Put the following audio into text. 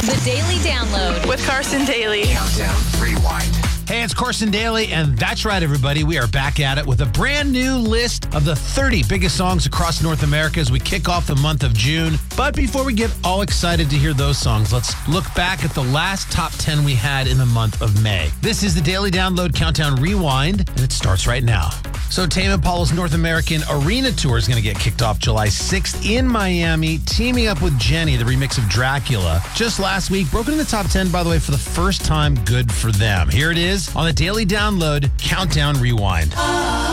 The Daily Download with Carson Daly. Countdown Rewind. Hey, it's Carson Daly, and that's right, everybody. We are back at it with a brand new list of the 30 biggest songs across North America as we kick off the month of June. But before we get all excited to hear those songs, let's look back at the last top 10 we had in the month of May. This is the Daily Download Countdown Rewind, and it starts right now. So Tame Impala's North American Arena Tour is going to get kicked off July 6th in Miami, teaming up with Jenny, the remix of Dracula. Just last week, broken in the top 10, by the way, for the first time. Good for them. Here it is on the Daily Download Countdown Rewind.